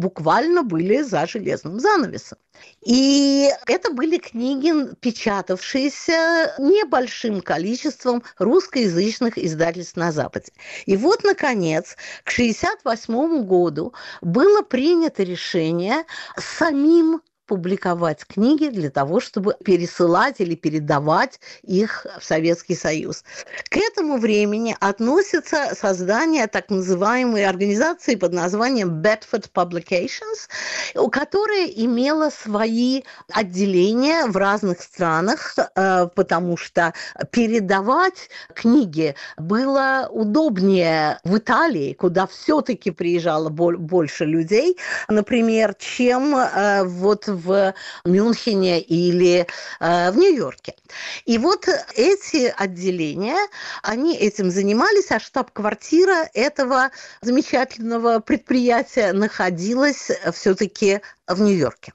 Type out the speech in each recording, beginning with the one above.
буквально были за железным занавесом. И это были книги, печатавшиеся небольшим количеством русскоязычных издательств на Западе. И вот, наконец, к 1968 году было принято решение самим публиковать книги для того, чтобы пересылать или передавать их в Советский Союз. К этому времени относится создание так называемой организации под названием Bedford Publications, которая имела свои отделения в разных странах, потому что передавать книги было удобнее в Италии, куда все-таки приезжало больше людей, например, чем вот в Мюнхене или в Нью-Йорке. И вот эти отделения, они этим занимались, а штаб-квартира этого замечательного предприятия находилась все-таки в Нью-Йорке.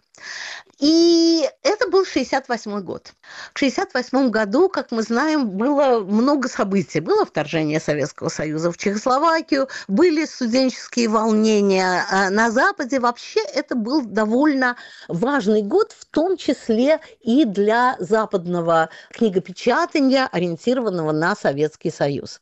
И это был 1968 год. В 1968 году, как мы знаем, было много событий. Было вторжение Советского Союза в Чехословакию, были студенческие волнения на Западе. Вообще это был довольно важный год, в том числе и для западного книгопечатания, ориентированного на Советский Союз.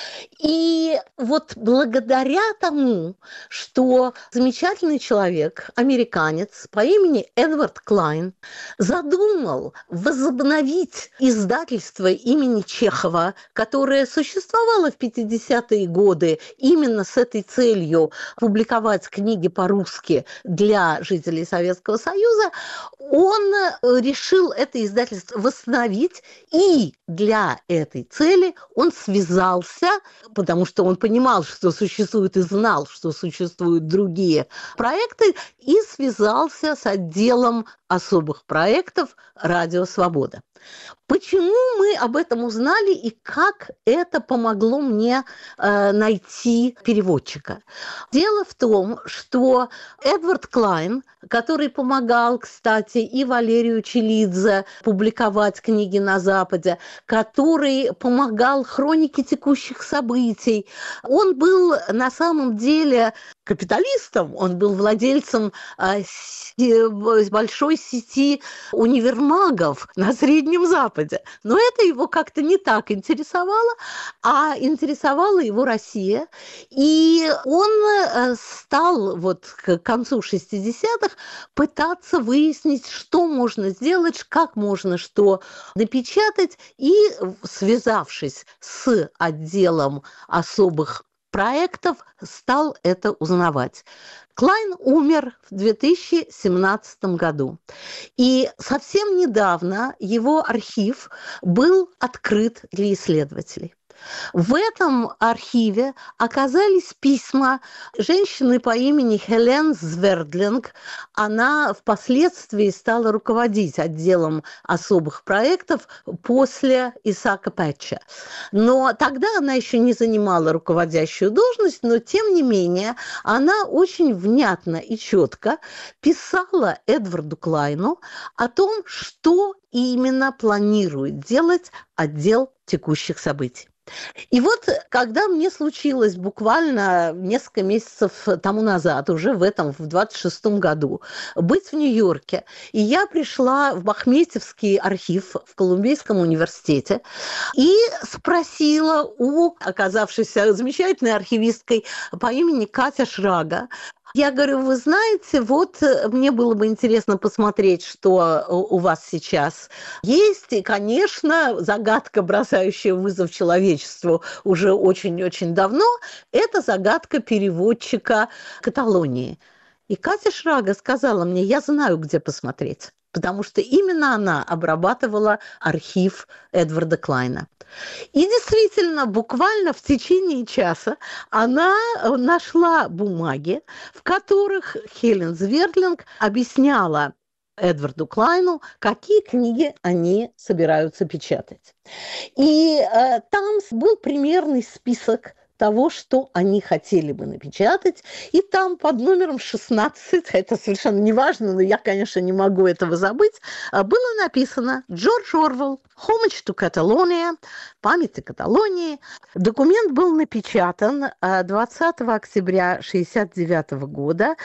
И вот благодаря тому, что замечательный человек, американец по имени Эдвард Клайн, задумал возобновить издательство имени Чехова, которое существовало в 50-е годы именно с этой целью публиковать книги по-русски для жителей Советского Союза, он решил это издательство восстановить, и для этой цели он связался, потому что он понимал, что существует, и знал, что существуют другие проекты, и связался с отделом особых проектов «Радио Свобода». Почему мы об этом узнали и как это помогло мне найти переводчика? Дело в том, что Эдвард Клайн, который помогал, кстати, и Валерию Челидзе публиковать книги на Западе, который помогал хронике текущих событий, он был на самом деле капиталистом, он был владельцем большой сети универмагов на Среднем Западе. Но это его как-то не так интересовало, а интересовала его Россия. И он стал вот к концу 60-х пытаться выяснить, что можно сделать, как можно что напечатать. И, связавшись с отделом особых проектов, стал это узнавать. Клайн умер в 2017 году. И совсем недавно его архив был открыт для исследователей. В этом архиве оказались письма женщины по имени Хелен Звердлинг. Она впоследствии стала руководить отделом особых проектов после Исаака Пэтча. Но тогда она еще не занимала руководящую должность, но тем не менее она очень внятно и четко писала Эдварду Клайну о том, что именно планирует делать отдел текущих событий. И вот, когда мне случилось буквально несколько месяцев тому назад, уже в 26-м году, быть в Нью-Йорке, и я пришла в Бахметьевский архив в Колумбийском университете и спросила у оказавшейся замечательной архивисткой по имени Катя Шрага. Я говорю, вы знаете, вот мне было бы интересно посмотреть, что у вас сейчас есть. И, конечно, загадка, бросающая вызов человечеству уже очень-очень давно, это загадка переводчика Каталонии. И Катя Шрага сказала мне, я знаю, где посмотреть, потому что именно она обрабатывала архив Эдварда Клайна. И действительно, буквально в течение часа она нашла бумаги, в которых Хелен Звердлинг объясняла Эдварду Клайну, какие книги они собираются печатать. И там был примерный список того, что они хотели бы напечатать. И там под номером 16, это совершенно не важно, но я, конечно, не могу этого забыть, было написано «Джордж Орвелл, Homage to Catalonia», «Памяти Каталонии». Документ был напечатан 20 октября 1969 года